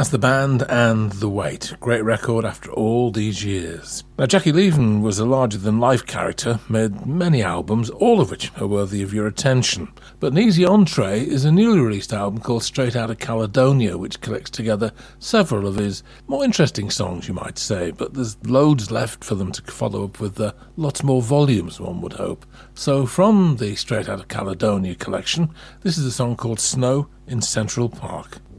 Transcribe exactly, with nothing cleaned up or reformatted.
That's The Band and The Weight. Great record after all these years. Now, Jackie Leaven was a larger-than-life character, made many albums, all of which are worthy of your attention. But an easy entree is a newly released album called Straight Outta Caledonia, which collects together several of his more interesting songs, you might say, but there's loads left for them to follow up with uh, lots more volumes, one would hope. So from the Straight Outta Caledonia collection, this is a song called Snow in Central Park.